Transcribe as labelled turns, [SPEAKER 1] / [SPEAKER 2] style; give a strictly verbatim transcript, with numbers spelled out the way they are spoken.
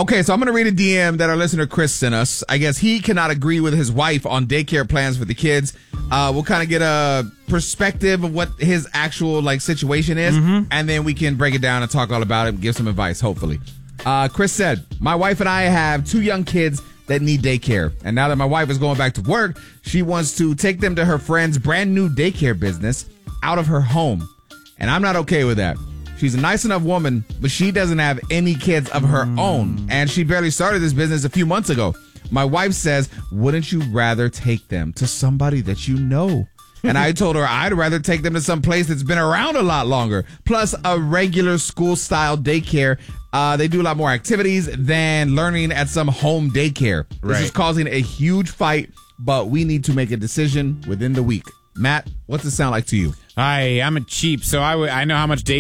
[SPEAKER 1] Okay, so I'm going to read a D M that our listener Chris sent us. I guess he cannot agree with his wife on daycare plans for the kids. Uh, we'll kind of get a perspective of what his actual like situation is, mm-hmm. and then we can break it down and talk all about it and give some advice, hopefully. Uh, Chris said, my wife and I have two young kids that need daycare. And now that my wife is going back to work, she wants to take them to her friend's brand new daycare business out of her home. And I'm not okay with that. She's a nice enough woman, but she doesn't have any kids of her own. And she barely started this business a few months ago. My wife says, wouldn't you rather take them to somebody that you know? And I told her I'd rather take them to some place that's been around a lot longer. Plus, a regular school-style daycare. Uh, they do a lot more activities than learning at some home daycare. Right. This is causing a huge fight, but we need to make a decision within the week. Matt, what's it sound like to you?
[SPEAKER 2] I, I'm a cheap, so I, w- I know how much day